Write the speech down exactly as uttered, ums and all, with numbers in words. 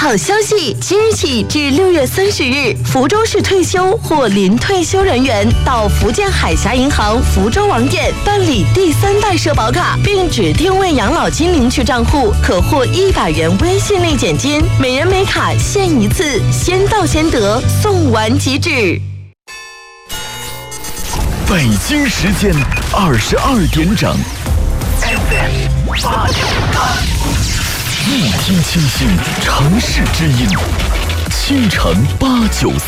好消息！即日起至六月三十日，福州市退休或临退休人员到福建海峡银行福州网点办理第三代社保卡，并指定为养老金领取账户，可获一百元微信内减金，每人每卡限一次，先到先得，送完即止。 北京时间二十二点整 ，F M 八九三，一听清新城市之音，七乘八九三。